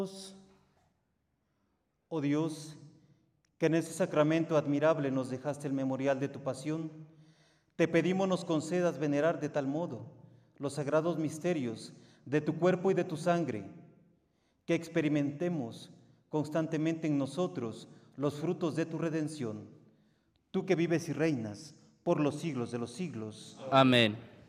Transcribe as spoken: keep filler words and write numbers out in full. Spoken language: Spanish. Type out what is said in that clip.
Oh Dios, que en ese sacramento admirable nos dejaste el memorial de tu pasión, te pedimos nos concedas venerar de tal modo los sagrados misterios de tu cuerpo y de tu sangre, que experimentemos constantemente en nosotros los frutos de tu redención. Tú que vives y reinas por los siglos de los siglos. Amén.